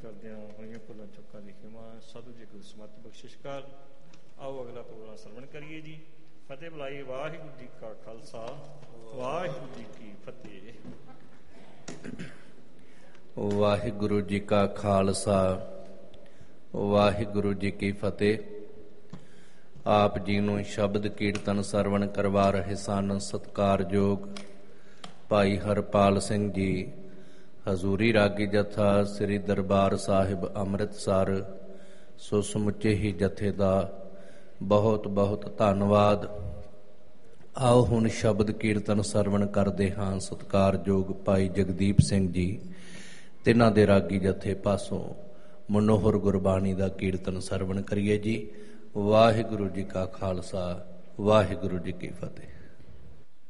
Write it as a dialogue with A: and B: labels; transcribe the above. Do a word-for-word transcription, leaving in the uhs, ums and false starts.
A: ਕਰਦਿਆਂ ਹੋਈਆਂ ਭੁੱਲਾਂ ਚੁੱਕਾਂ ਦੀ ਖਿਮਾ, ਸਾਧੂ ਜੀ ਕੋਲ ਸਮਰਥ ਬਖਸ਼ਿਸ਼ ਕਰ। ਆਓ ਅਗਲਾ ਪ੍ਰੋਗਰਾਮ ਸਰਵਣ ਕਰੀਏ ਜੀ। ਫਤਿਹ ਬੁਲਾਈ। ਵਾਹਿਗੁਰੂ ਜੀ ਕਾ ਖਾਲਸਾ, ਵਾਹਿਗੁਰੂ ਜੀ ਕੀ ਫਤਿਹ।
B: ਵਾਹਿਗੁਰੂ ਜੀ ਕਾ ਖਾਲਸਾ, ਵਾਹਿਗੁਰੂ ਜੀ ਕੀ ਫਤਿਹ। ਆਪ ਜੀ ਨੂੰ ਸ਼ਬਦ ਕੀਰਤਨ ਸਰਵਣ ਕਰਵਾ ਰਹੇ ਸਨ ਸਤਿਕਾਰਯੋਗ ਭਾਈ ਹਰਪਾਲ ਸਿੰਘ ਜੀ, ਹਜ਼ੂਰੀ ਰਾਗੀ ਜਥਾ ਸ੍ਰੀ ਦਰਬਾਰ ਸਾਹਿਬ ਅੰਮ੍ਰਿਤਸਰ। ਸੋ ਸਮੁੱਚੇ ਹੀ ਜਥੇ ਦਾ ਬਹੁਤ ਬਹੁਤ ਧੰਨਵਾਦ। ਆਓ ਹੁਣ ਸ਼ਬਦ ਕੀਰਤਨ ਸਰਵਣ ਕਰਦੇ ਹਾਂ ਸਤਿਕਾਰਯੋਗ ਭਾਈ ਜਗਦੀਪ ਸਿੰਘ ਜੀ, ਤਿੰਨਾਂ ਦੇ ਰਾਗੀ ਜਥੇ ਪਾਸੋਂ ਮਨੋਹਰ ਗੁਰਬਾਣੀ ਦਾ ਕੀਰਤਨ ਸਰਵਣ ਕਰੀਏ ਜੀ। ਵਾਹਿਗੁਰੂ ਜੀ ਕਾ ਖਾਲਸਾ, ਵਾਹਿਗੁਰੂ ਜੀ ਕੀ ਫਤਿਹ।